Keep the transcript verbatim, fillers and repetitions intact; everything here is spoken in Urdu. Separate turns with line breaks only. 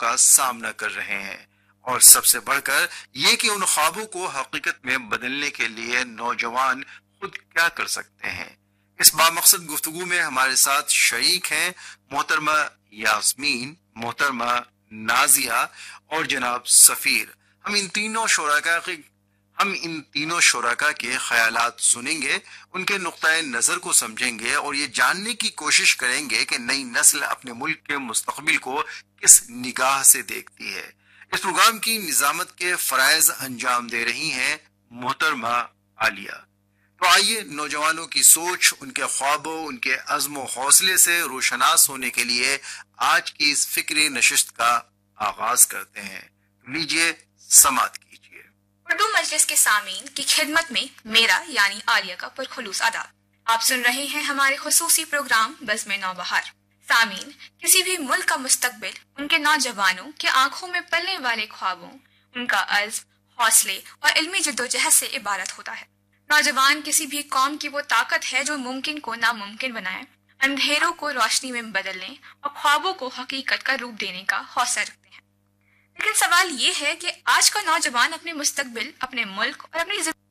کا سامنا کر رہے ہیں، اور سب سے بڑھ کر یہ کہ ان خوابوں کو حقیقت میں بدلنے کے لیے نوجوان خود کیا کر سکتے ہیں۔ اس بامقصد گفتگو میں ہمارے ساتھ شریک ہیں محترمہ یاسمین، محترمہ نازیہ اور جناب سفیر۔ ہم ان تینوں شرکاء کے ہم ان تینوں شرکاء کے خیالات سنیں گے، ان کے نقطۂ نظر کو سمجھیں گے اور یہ جاننے کی کوشش کریں گے کہ نئی نسل اپنے ملک کے مستقبل کو کس نگاہ سے دیکھتی ہے۔ اس پروگرام کی نظامت کے فرائض انجام دے رہی ہیں محترمہ عالیہ۔ تو آئیے نوجوانوں کی سوچ، ان کے خوابوں، ان کے عزم و حوصلے سے روشناس ہونے کے لیے آج کی اس فکری نشست کا آغاز کرتے ہیں۔ لیجئے سماعت کیجئے۔
اردو مجلس کے سامعین کی خدمت میں میرا یعنی عالیہ کا پرخلوص آداب۔ آپ سن رہے ہیں ہمارے خصوصی پروگرام بزم نوبہار۔ سامعین، کسی بھی ملک کا مستقبل ان کے نوجوانوں کے آنکھوں میں پلنے والے خوابوں، ان کا عزم، حوصلے اور علمی جدوجہد سے عبارت ہوتا ہے۔ نوجوان کسی بھی قوم کی وہ طاقت ہے جو ممکن کو ناممکن بنائے، اندھیروں کو روشنی میں بدلنے اور خوابوں کو حقیقت کا روپ دینے کا حوصلہ رکھتے ہیں۔ لیکن سوال یہ ہے کہ آج کا نوجوان اپنے مستقبل، اپنے ملک اور اپنی